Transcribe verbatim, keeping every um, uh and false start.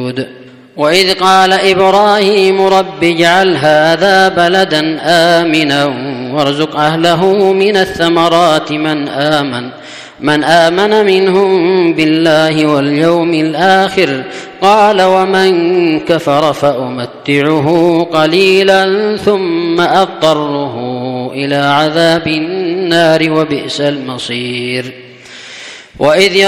هود. وإذ قال إبراهيم رب اجعل هذا بلدا آمنا وارزق أهله من الثمرات من آمن من آمن منهم بالله واليوم الآخر قال ومن كفر فأمتعه قليلا ثم أضطره إلى عذاب النار وبئس المصير. وإذ